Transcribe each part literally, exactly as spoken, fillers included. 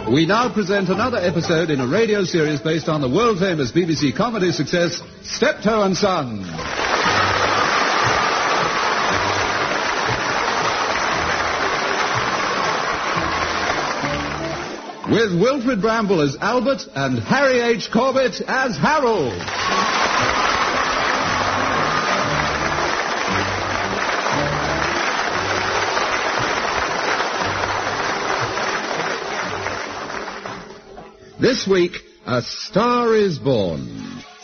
We now present another episode in a radio series based on the world-famous B B C comedy success, Steptoe and Son. With Wilfred Bramble as Albert and Harry H. Corbett as Harold. This week, A Star is Born.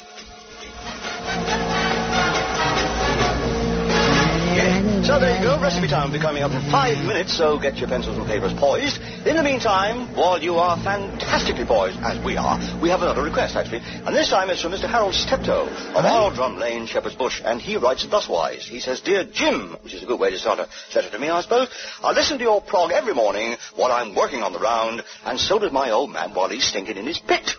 So there you go, recipe time will be coming up in five minutes, so get your pencils and papers poised. In the meantime, while you are fantastically poised, as we are, we have another request, actually. And this time it's from Mister Harold Steptoe of Aldrum Lane, Shepherd's Bush, and he writes thuswise. He says, Dear Jim, which is a good way to start a letter to me, I suppose, I listen to your prog every morning while I'm working on the round, and so does my old man while he's stinking in his pit.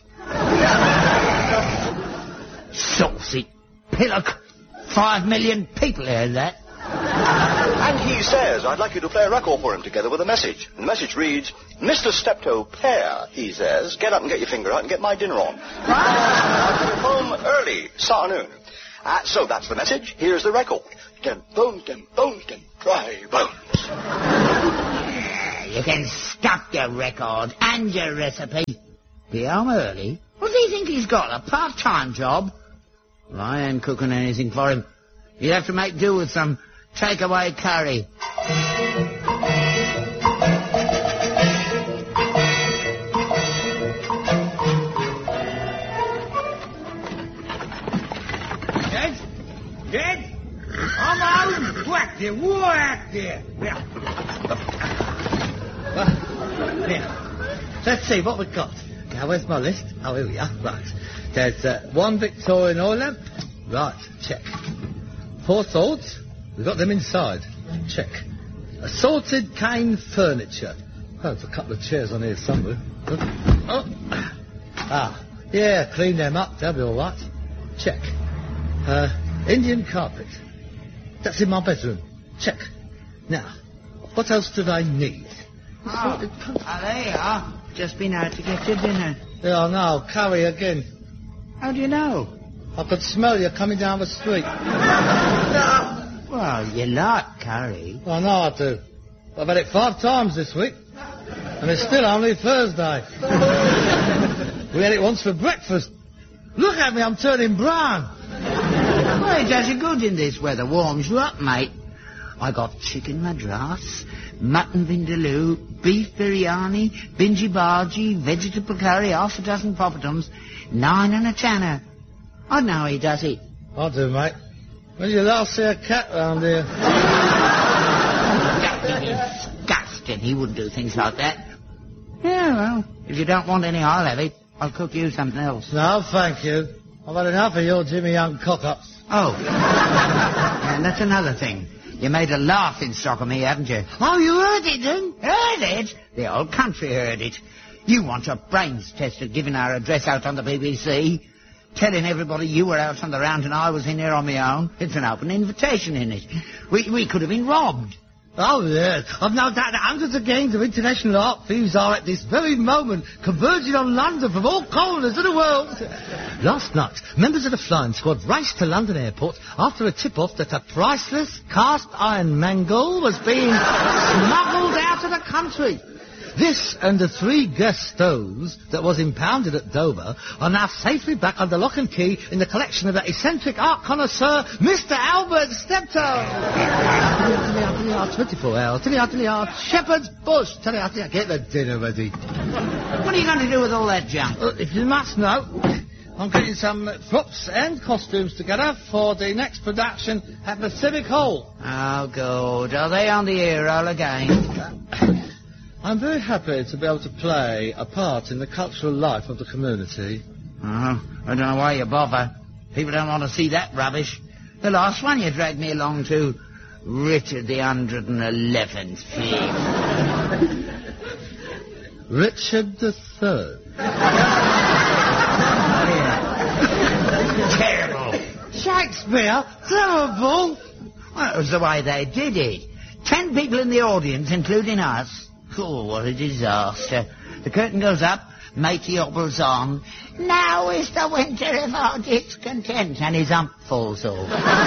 Saucy pillock. Five million people heard that. And he says, I'd like you to play a record for him together with a message. And the message reads, Mister Steptoe Pear, he says, get up and get your finger out and get my dinner on. I'll be home early, this afternoon. Uh, so that's the message. Here's the record. Dem bones, dem bones, dem dry bones. Yeah, you can stuff your record and your recipe. Be home early? What do you think he's got, a part-time job? Well, I ain't cooking anything for him. You'd have to make do with some takeaway curry. Dead? Dead? I'm home! Whack there, whack there! There. Well, here. Let's see what we've got. Now, where's my list? Oh, here we are. Right. There's uh, one Victorian oil lamp. Right, check. Four swords. We've got them inside. Check. Assorted cane furniture. Oh, there's a couple of chairs on here somewhere. Oh. Ah, yeah, clean them up. They'll be all right. Check. Uh, Indian carpet. That's in my bedroom. Check. Now, what else do they need? Oh, oh, there you are. Just been out to get your dinner. Yeah, I know. Curry again. How do you know? I could smell you coming down the street. Well, you like curry. I know I do. I've had it five times this week. And it's still only Thursday. We had it once for breakfast. Look at me, I'm turning brown. Well, it does you good in this weather. Warms you up, mate. I got chicken madras, mutton vindaloo, beef biryani, binji bhaji, vegetable curry, half a dozen poppadoms, nine and a tanner. I know how he does it. I do, mate. When did you last see a cat round here? Disgusting. He wouldn't do things like that. Yeah, well, if you don't want any, I'll have it. I'll cook you something else. No, thank you. I've had enough of your Jimmy Young cock-ups. Oh. And that's another thing. You made a laughing stock of me, haven't you? Oh, you heard it, then? Heard it? The whole country heard it. You want your brains tested giving our address out on the B B C. Telling everybody you were out on the round and I was in here on my own. It's an open invitation in it. We, we could have been robbed. Oh, yes. I've no doubt that hundreds of gangs of international art thieves are at this very moment converging on London from all corners of the world. Last night, members of the flying squad raced to London Airport after a tip-off that a priceless cast-iron mangle was being smuggled out of the country. This and the three gas stoves that was impounded at Dover are now safely back under lock and key in the collection of that eccentric art connoisseur, Mister Albert Steptoe. twenty-four hours. Shepherd's Bush. Get the dinner ready. What are you going to do with all that junk? Uh, if you must know, I'm getting some props and costumes together for the next production at Pacific Hall. Oh, good. Are they on the air roll again? Uh, I'm very happy to be able to play a part in the cultural life of the community. Oh, I don't know why you bother. People don't want to see that rubbish. The last one you dragged me along to, Richard the one hundred eleventh Fifth. Richard the Third. Terrible. Shakespeare? Terrible? Well, it was the way they did it. Ten people in the audience, including us. Oh, what a disaster. The curtain goes up, matey hobbles on. Now is the winter of our discontent, and his hump falls off.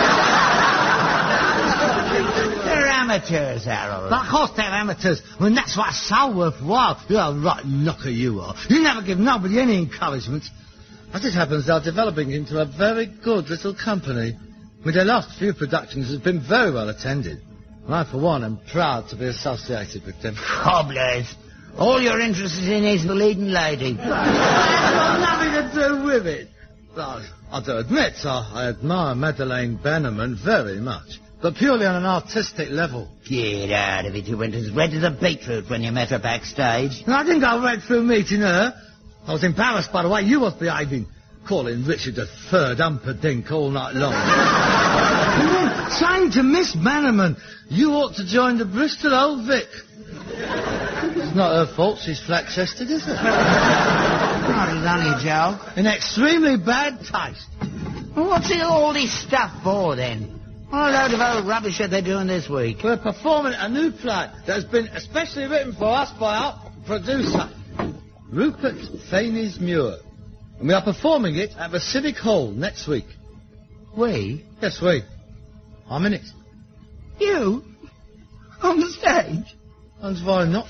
They're amateurs, Harold. Of course they're amateurs. I mean, that's what's so worthwhile. You're a right knocker, you are. You never give nobody any encouragement. As it happens, they're developing into a very good little company. I mean, their last few productions have been very well attended. And I, for one, am proud to be associated with them. Cobblers. All you're interested in is the leading lady. It's got nothing to do with it. Well, I do admit, I, I admire Madeleine Bannerman very much. But purely on an artistic level. Get out of it. You went as red as a beetroot when you met her backstage. And I didn't go red through meeting her. I was embarrassed by the way you was behaving. Calling Richard the Third Umperdink all night long. And then saying to Miss Bannerman, you ought to join the Bristol Old Vic. It's not her fault she's flat-chested, is it? Not a lunny joke. In extremely bad taste. Well, what's all this stuff for, then? What a load of old rubbish are they doing this week? We're performing a new play that has been especially written for us by our producer, Rupert Faineys-Muir. And we are performing it at the Civic Hall next week. We? Yes, we. I'm in it. You? On the stage? And why not?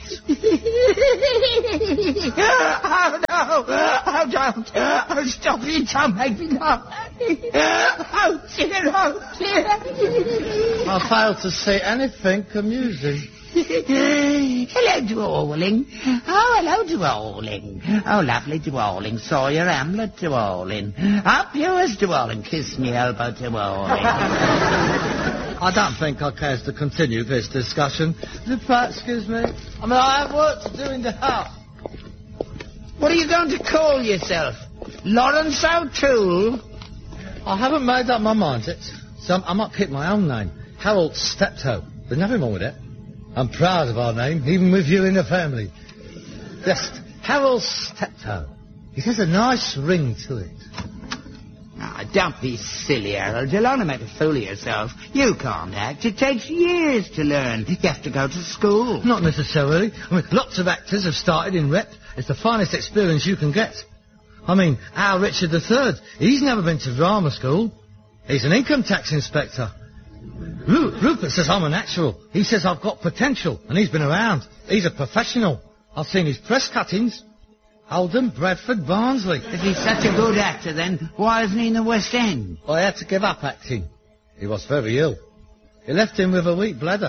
Oh, no. Oh, don't. Oh, stop it. Don't make me laugh. Oh, dear. Oh, dear. I fail to see anything amusing. Hello, Dwarling. Oh, hello, Dwarling. Oh, lovely Dwarling. Sawyer Hamlet, Dwarling. Up yours, Dwarling. Kiss me elbow, Dwarling. I don't think I care to continue this discussion. If that, excuse me. I mean, I have work to do in the house. What are you going to call yourself? Lawrence O'Toole? I haven't made up my mind yet, so I might keep my own name. Harold Steptoe. There's nothing wrong with it. I'm proud of our name, even with you in the family. Yes, Harold Steptoe. It has a nice ring to it. Ah, don't be silly, Harold. You'll only make a fool of yourself. You can't act. It takes years to learn. You have to go to school. Not necessarily. I mean, lots of actors have started in rep. It's the finest experience you can get. I mean, our Richard the Third, he's never been to drama school. He's an income tax inspector. Ru- Rupert says I'm a natural. He says I've got potential, and he's been around. He's a professional. I've seen his press cuttings. Oldham, Bradford, Barnsley. If he's such a good actor, then why isn't he in the West End? I had to give up acting. He was very ill. It left him with a weak bladder.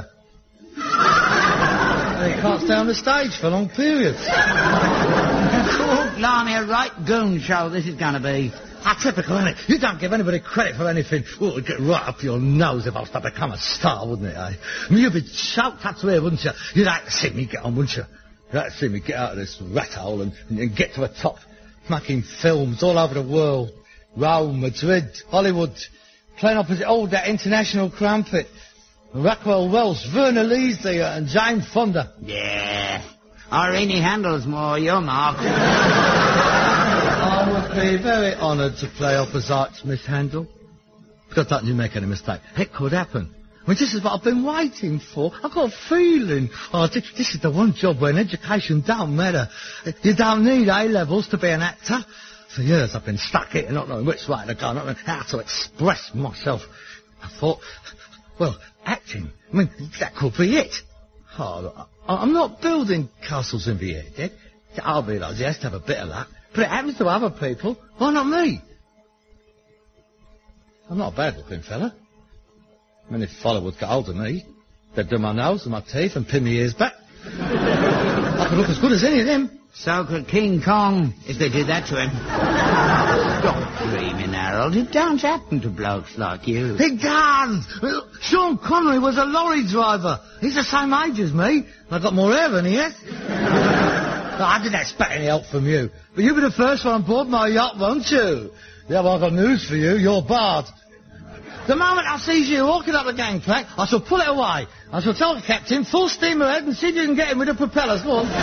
And he can't stay on the stage for long periods. Oh, blimey, a right goon show this is going to be. Ah, typical, isn't it? You don't give anybody credit for anything. Oh, it'd get right up your nose if I was to become a star, wouldn't it, eh? I mean, you'd be choked up to here, wouldn't you? You'd like to see me get on, wouldn't you? You'd like to see me get out of this rat hole and, and, and get to the top. Making films all over the world. Rome, Madrid, Hollywood. Playing opposite all that international crumpet. Rockwell Welsh, Verna Leasley and Jane Fonda. Yeah. Irene Handel's more your mark. I would be very honoured to play opposite Miss Handel. Because don't you make any mistake. It could happen. I mean, this is what I've been waiting for. I've got a feeling. Oh, this, this is the one job where education don't matter. You don't need A-levels to be an actor. For years I've been stuck here, not knowing which way to go, not knowing how to express myself. I thought, well, acting, I mean, that could be it. Oh, I, I'm not building castles in the air, Dick. I realise he has to have a bit of luck. But it happens to other people. Why not me? I'm not a bad-looking fella. I mean, if fella would get hold of me, they'd do my nose and my teeth and pin my ears back. I could look as good as any of them. So could King Kong, if they did that to him. Stop dreaming, Harold. It don't happen to blokes like you. It does! Sean Connery was a lorry driver. He's the same age as me. I've got more hair than he has. I didn't expect any help from you. But you'll be the first one on board my yacht, won't you? Yeah, well, I've got news for you. You're barred. The moment I see you walking up the gangplank, I shall pull it away. I shall tell the captain, full steam ahead, and see if you can get him with the propellers. Go on.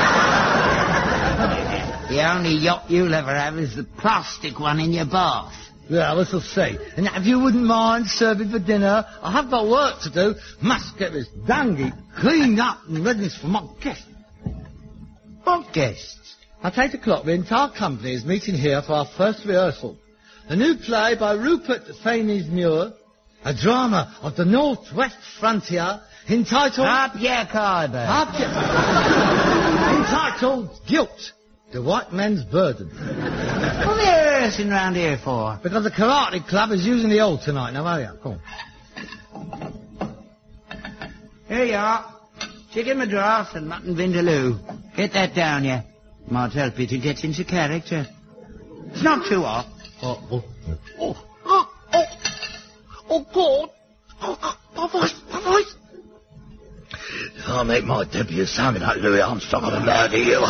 The only yacht you'll ever have is the plastic one in your bath. Yeah, we shall see. And if you wouldn't mind serving for dinner, I have got work to do. Must get this dinghy cleaned up and ready for my guests. What guests? At eight o'clock, the entire company is meeting here for our first rehearsal. A new play by Rupert Faynes-Muir, a drama of the Northwest Frontier, entitled... Up your Khyber. Up your... entitled Guilt, the White Man's Burden. What are they rehearsing round here for? Because the Karate Club is using the hall tonight. Now, hurry up, come on. Here you are. Chicken madras and mutton vindaloo. Get that down, yeah. Might help you to get into character. It's not too hot. Oh, oh, oh, oh, oh, oh, God. Oh, oh, my voice, my voice. If I make my debut sounding like Louis Armstrong, I'm allowed to you.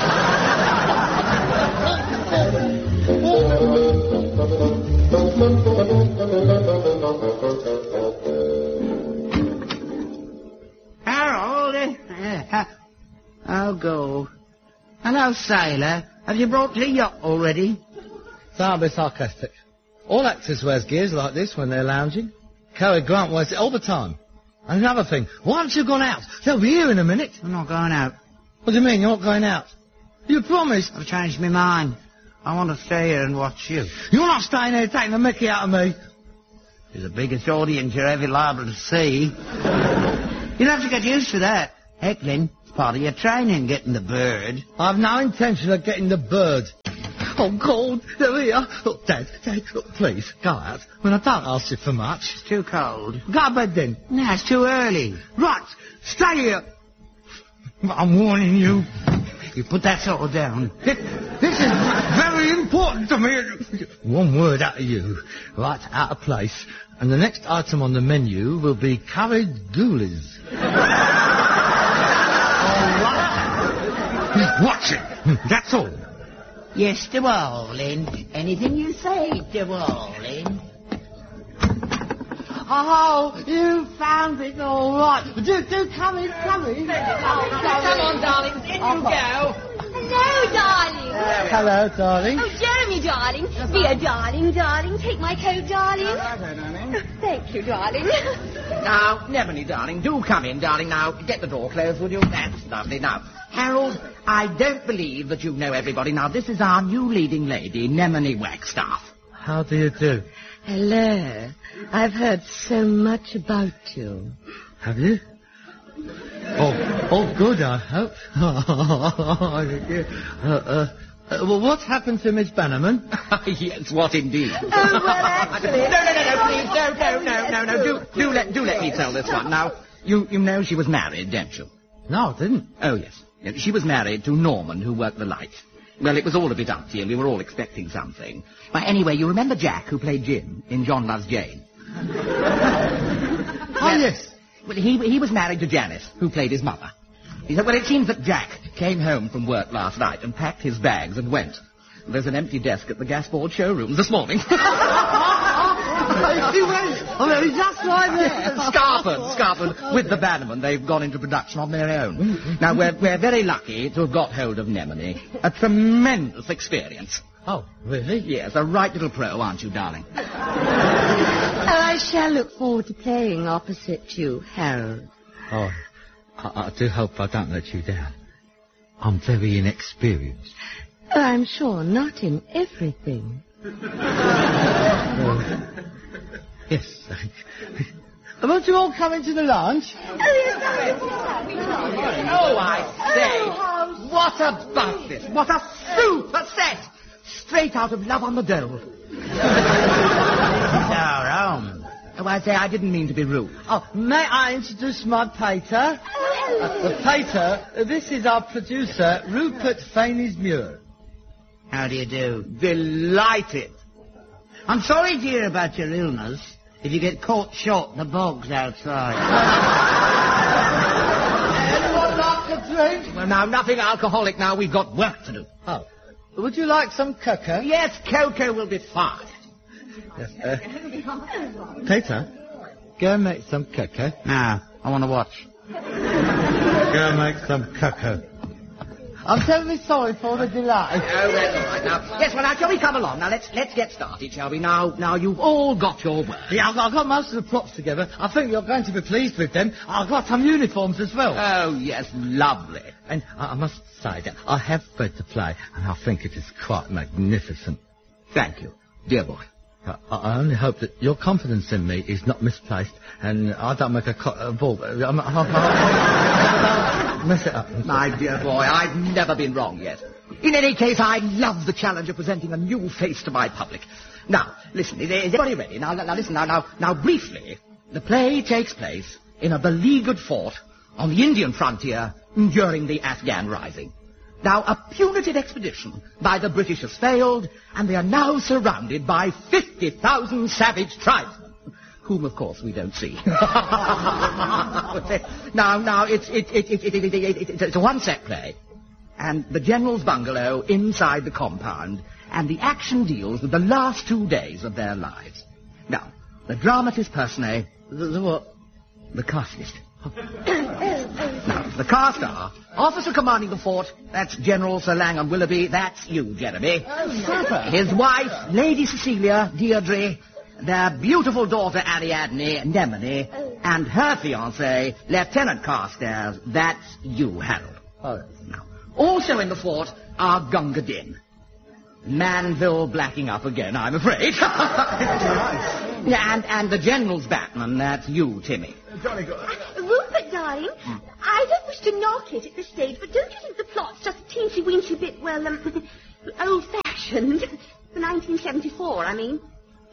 Harold, uh, I'll go. Hello, sailor. Have you brought the yacht already? Don't be sarcastic. All actors wears gears like this when they're lounging. Cary Grant wears it all the time. And another thing, why haven't you gone out? They'll be here in a minute. I'm not going out. What do you mean, you're not going out? You promised. I've changed my mind. I want to stay here and watch you. You're not staying here taking the mickey out of me. You're the biggest audience you're ever liable to see. You'll have to get used to that. Heckling, it's part of your training, getting the bird. I've no intention of getting the bird. Oh, God, they're here. Look, Dad, Dad, look, please, go out. I mean, I don't ask you for much. It's too cold. Go to bed then. No, it's too early. Right, stay here. I'm warning you. You put that sword down. This, this is very important to me. One word out of you. Right, out of place. And the next item on the menu will be curried ghoulies. All right. Watch it. That's all. Yes, darling. Anything you say, darling. Oh, you found it all right. Do, do, come in, come in. Oh, come on, darling. In you go. Hello, darling. Hello, darling. Oh, Jeremy, darling. Be a darling, darling. Take my coat, darling. Righto, darling. Thank you, darling. Now, Neverny, darling, do come in, darling. Now, get the door closed, would you? That's lovely. Now, Harold, I don't believe that you know everybody. Now, this is our new leading lady, Neverny Wagstaff. How do you do? Hello. I've heard so much about you. Have you? Oh, oh, good, I hope. uh, uh, uh, well, what happened to Miss Bannerman? Yes, what indeed? Oh, well, actually... no, no, no, no, please, no, no, no, no, no, do, do, let, do let me tell this one. Now, you, you know she was married, don't you? No, I didn't. Oh, yes. She was married to Norman, who worked the lights. Well, it was all a bit umpty, and we were all expecting something. But anyway, you remember Jack, who played Jim in John Loves Jane? Oh, yes. Well, he, he was married to Janice, who played his mother. He said, well, it seems that Jack came home from work last night and packed his bags and went. There's an empty desk at the Gasboard showroom this morning. He went. Oh, no, he's just right there. Scarford, Scarford, with the Bannerman. They've gone into production on their own. Now, we're, we're very lucky to have got hold of Neverny. A tremendous experience. Oh, really? Yes, a right little pro, aren't you, darling? Oh, I shall look forward to playing opposite you, Harold. Oh, I, I do hope I don't let you down. I'm very inexperienced. Oh, I'm sure not in everything. Uh, yes. Won't you all come into the lounge? Oh, yes, darling. Oh, I say, what a bus this, what a super set! Straight out of Love on the Dole. Our own. Oh, I say, I didn't mean to be rude. Oh, may I introduce my pater? Oh, hello. Uh, the pater, uh, this is our producer, Rupert Faynes-Muir. How do you do? Delighted. I'm sorry to hear about your illness. If you get caught short in the bogs outside. Anyone like a drink? Well, now, nothing alcoholic now. We've got work to do. Oh. Would you like some cocoa? Yes, cocoa will be fine. Yes, uh, Peter, go and make some cocoa. No, I want to watch. Go and make some cocoa. I'm terribly sorry for the delay. Oh, that's all right. Now, yes, well, now, shall we come along? Now, let's let's get started, shall we? Now, now, you've all got your work. Yeah, I've got, I've got most of the props together. I think you're going to be pleased with them. I've got some uniforms as well. Oh, yes, lovely. And I, I must say that I have read the play, and I think it is quite magnificent. Thank you, dear boy. I, I only hope that your confidence in me is not misplaced, and I don't make a, co- a ball. I'm, I'm, I'm, mess it up. My dear boy, I've never been wrong yet. In any case, I love the challenge of presenting a new face to my public. Now, listen, is, is everybody ready? Now, now, listen, now, now, now, briefly, the play takes place in a beleaguered fort on the Indian frontier during the Afghan Rising. Now, a punitive expedition by the British has failed, and they are now surrounded by fifty thousand savage tribesmen, whom, of course, we don't see. now, now, it's, it, it, it, it, it, it, it, it's a one-set play, and the general's bungalow inside the compound, and the action deals with the last two days of their lives. Now, the dramatist personae, the, the what? The cast list. Now, the cast are officer commanding the fort, that's General Sir Langham Willoughby, that's you, Jeremy. Oh, super. His wife, Lady Cecilia, Deirdre, their beautiful daughter, Ariadne, Nemone, and her fiancé, Lieutenant Carstairs, that's you, Harold. Oh. Now, also in the fort are Gunga Din. Manville blacking up again, I'm afraid. yeah, and, and the General's Batman, that's you, Timmy. Johnny, go. Rupert, darling, hmm. I don't wish to knock it at this stage, but don't you think the plot's just a teensy-weensy bit, well, um, old-fashioned? For nineteen seventy-four, I mean.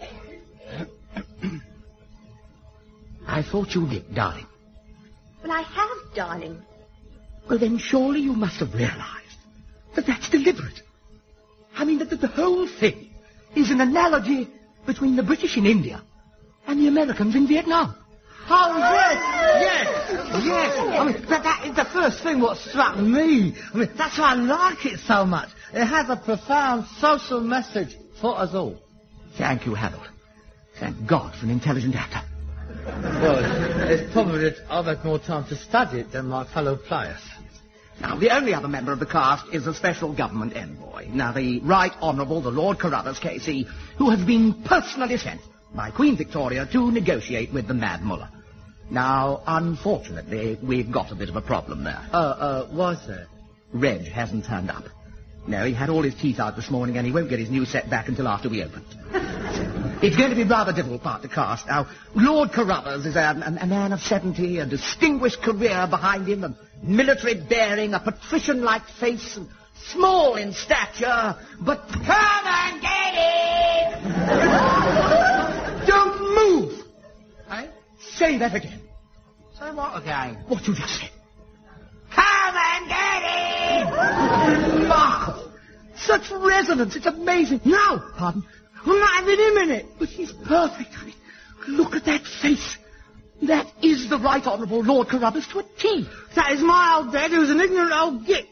I thought you did, darling. Well, I have, darling. Well, then surely you must have realized that that's deliberate. I mean, that the, the whole thing is an analogy between the British in India and the Americans in Vietnam. Oh, yes, yes, yes. I mean, that, that is the first thing what struck me. I mean, that's why I like it so much. It has a profound social message for us all. Thank you, Harold. Thank God for an intelligent actor. Well, it's probably that I've had more time to study it than my fellow players. Now, the only other member of the cast is a special government envoy. Now, the Right Honourable, the Lord Carruthers, K C, who has been personally sent by Queen Victoria to negotiate with the Mad Mullah. Now, unfortunately, we've got a bit of a problem there. Uh, uh, what's that? Reg hasn't turned up. No, he had all his teeth out this morning, and he won't get his new set back until after we open. It's going to be rather difficult part to cast. Now, Lord Carruthers is a, a, a man of seventy, a distinguished career behind him, a military bearing, a patrician-like face, and small in stature, but come and get it! Don't move! Eh? Say that again. Say what again? What you just said. Come and get it! Marco! Such resonance, it's amazing. Now, pardon, I'm not having him in it. But he's perfect. I mean, look at that face. That is the Right Honourable Lord Carruthers to a T. That is my old dad, who's an ignorant old git.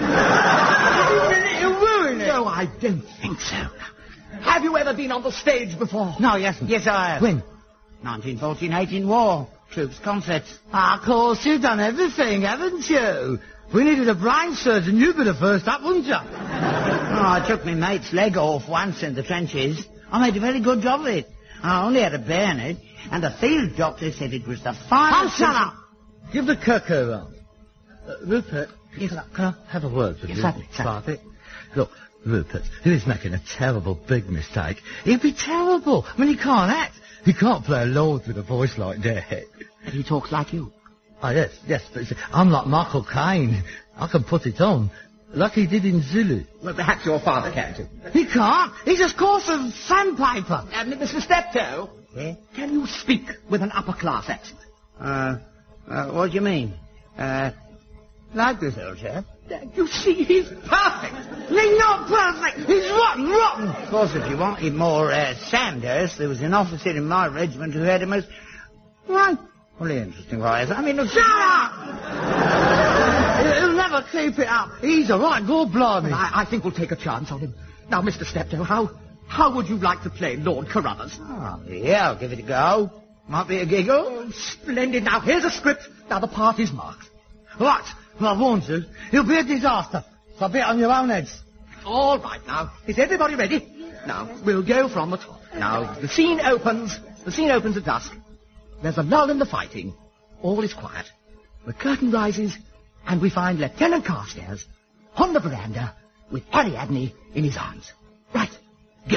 He'll ruin it. No, I don't think so. Have you ever been on the stage before? No, yes, yes, I have. When? nineteen fourteen eighteen war. Troops, concerts. Ah, of course, you've done everything, haven't you? If we needed a brain surgeon, you'd be the first up, wouldn't you? Oh, I took my mate's leg off once in the trenches. I made a very good job of it. I only had a bayonet, and the field doctor said it was the finest... Oh, shut up! Give the cuckoo on. Uh, Rupert, yes. can, I, can I have a word with yes, you? Certainly, certainly. Look, Rupert, he's making a terrible big mistake. He'd be terrible. I mean, he can't act. He can't play a lord with a voice like that. He talks like you. Oh, yes, yes, but see, I'm like Michael Caine. I can put it on, like he did in Zulu. Well, perhaps your father can, too. He can't. He's as coarse as sandpaper. Uh, Mister Steptoe, Yeah? can you speak with an upper-class accent? Uh, uh, what do you mean? Uh, like this old chap? You see, he's perfect. He's not perfect. He's rotten, rotten. Of course, if you wanted more uh, Sandhurst, there was an officer in my regiment who had a most... Right. Really interesting voice. I mean, look... Shut up! He'll never keep it up. He's a right good blimey. I, I think we'll take a chance on him. Now, Mister Steptoe, how, how would you like to play Lord Carruthers? Oh, yeah, I'll give it a go. Might be a giggle. Oh, splendid. Now, here's a script. Now, the part is marked. Right. Well, I warned you. He'll be a disaster. So be it on your own heads. All right, now. Is everybody ready? Now, we'll go from the top. Now, the scene opens. The scene opens at dusk. There's a lull in the fighting. All is quiet. The curtain rises, and we find Lieutenant Carstairs on the veranda with Ariadne in his arms. Right, go.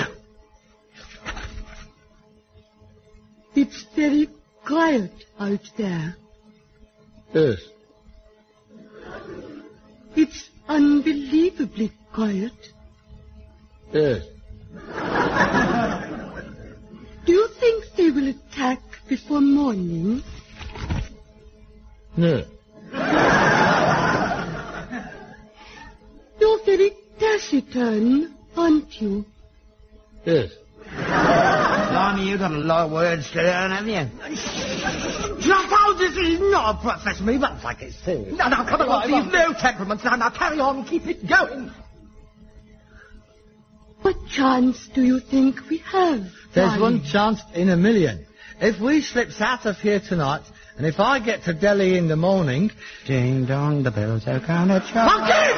It's very quiet out there. Yes. It's unbelievably quiet. Yes. Do you think they will attack before morning? No. You're very taciturn, aren't you? Yes. Blimey, you've got a lot of words to learn, haven't you? Just how this is not a profession. Me runs like it's serious. Now, now, come along, please. No temperaments. Now, now, carry on. Keep it going. What chance do you think we have? There's darling? one chance in a million. If we slips out of here tonight, and if I get to Delhi in the morning... Ding dong, the bells are gonna chime.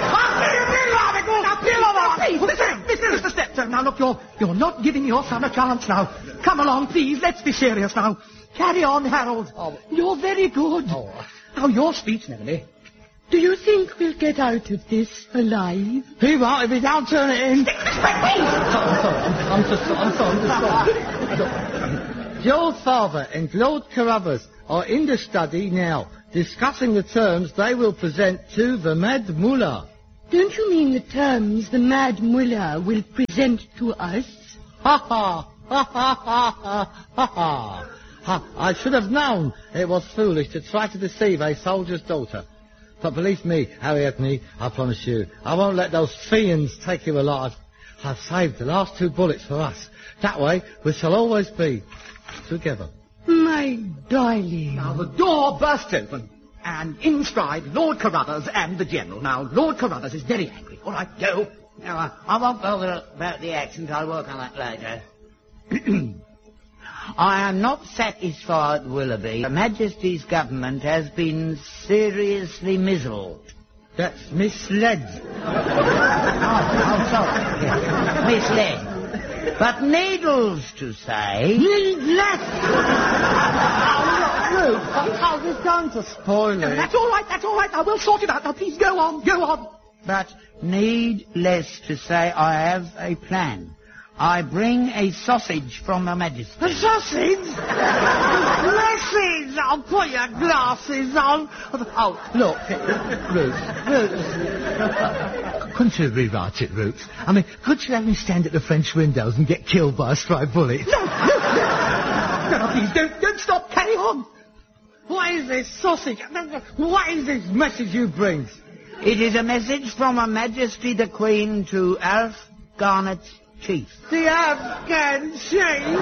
Please, listen, listen, Mister Steptoe. Now, look, you're, you're not giving your son a chance now. Come along, please. Let's be serious now. Carry on, Harold. Oh. You're very good. Oh. Now, your speech, Melanie. Do you think we'll get out of this alive? He won't if he don't turn it in. I'm sorry, I'm so sorry, I'm sorry, I'm sorry. Your father and Lord Carruthers are in the study now, discussing the terms they will present to the Mad Mullah. Don't you mean the terms the Mad Mullah will present to us? Ha ha! Ha ha ha ha ha ha! Ha! I should have known it was foolish to try to deceive a soldier's daughter. But believe me, Ariadne, I promise you, I won't let those fiends take you alive. I've saved the last two bullets for us. That way, we shall always be together. My darling. Now, the door burst open, and in stride Lord Carruthers and the General. Now, Lord Carruthers is very angry. All right, go. No, I, I won't bother about the accent. I'll work on that later. I am not satisfied, Willoughby. Her Majesty's government has been seriously mizzled. That's misled. oh, I'm sorry. Yeah. Misled. But needless to say... Needless! Oh, look, how this going to spoil it? No, that's all right, that's all right. Now, we'll sort it out. Now, please go on, go on. But needless to say, I have a plan. I bring a sausage from Her Majesty. A sausage? Glasses! I'll put your glasses on. Oh, look, Roots, Roots. Couldn't you rewrite it, Roots? I mean, could you have me stand at the French windows and get killed by a stray bullet? No, no, no, no, please, don't, don't stop, carry on. What is this sausage? What is this message you bring? It is a message from Her Majesty the Queen to Alf Garnet's chief. The Afghan chief?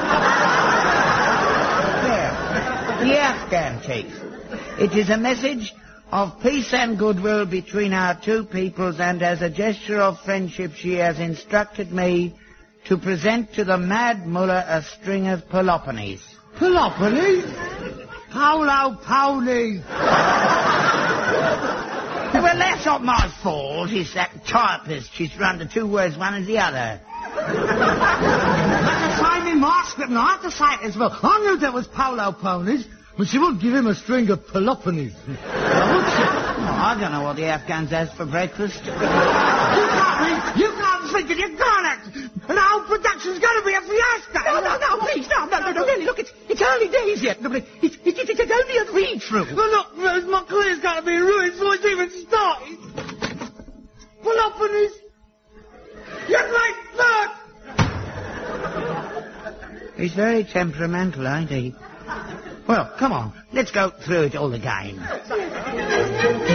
Yeah, the Afghan chief. It is a message of peace and goodwill between our two peoples, and as a gesture of friendship she has instructed me to present to the Mad Mullah a string of Peloponies. Peloponies? Paolo Pony! Well, that's not my fault. It's that typist. She's run the two words one as the other. That's a tiny mask, and I have to say it as well. I knew there was Paolo Ponies, but she wouldn't give him a string of Peloponies. Oh, I don't know what the Afghans has for breakfast. You can't, you can't think it, you can't. And our production's going to be a fiasco. No, no, no, please, no, no, no, no, really, look, it's, it's early days yet. No, it's, it's, it's, it's only a read-through. Well, look, Rose, my career's going to be ruined before it's even started. Peloponies, you great bird! He's very temperamental, ain't he? Well, come on, let's go through it all again.